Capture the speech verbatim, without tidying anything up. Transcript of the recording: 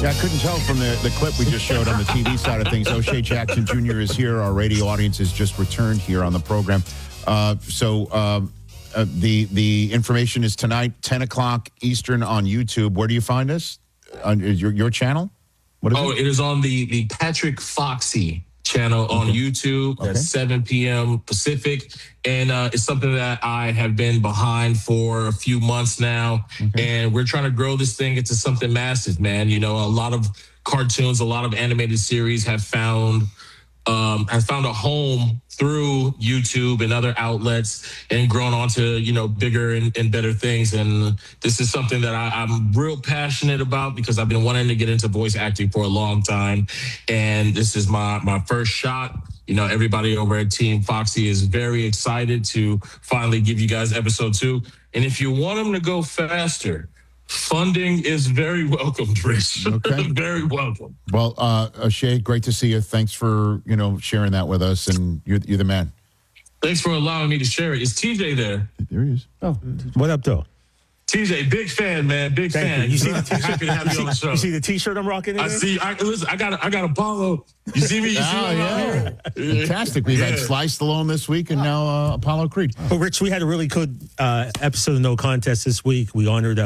Yeah, I couldn't tell from the, the clip we just showed on the T V side of things. O'Shea Jackson Junior is here. Our radio audience has just returned here on the program. Uh, so uh, uh, the the information is tonight, ten o'clock Eastern on YouTube. Where do you find us? On your your channel? What is oh, it? it is on the, the Patrick Foxy channel on Okay. YouTube Okay. at seven p.m. Pacific. And uh, it's something that I have been behind for a few months now. Okay. And we're trying to grow this thing into something massive, man. You know, a lot of cartoons, a lot of animated series have found um, have found a home through YouTube and other outlets and grown onto, you know, bigger and, and better things. And this is something that I, I'm real passionate about because I've been wanting to get into voice acting for a long time. And this is my, my first shot. You know, everybody over at Team Foxy is very excited to finally give you guys episode two. And if you want them to go faster, funding is very welcome, Rich. Okay. Very welcome. Well, uh, O'Shea, great to see you. Thanks for, you know, sharing that with us, and you're, you're the man. Thanks for allowing me to share it. Is T J there? There he is. Oh, what up, though? T J, big fan, man. Big Thank fan. you. You see the Happy to have you on the show. You see the T-shirt I'm rocking? I today? see. I, listen, I got. I got Apollo. You see me? You see Oh, me yeah. out here? Fantastic. We've had Yeah. Sly Stallone this week and now uh, Apollo Creed. Well, Rich, we had a really good uh, episode of No Contest this week. We honored. Uh,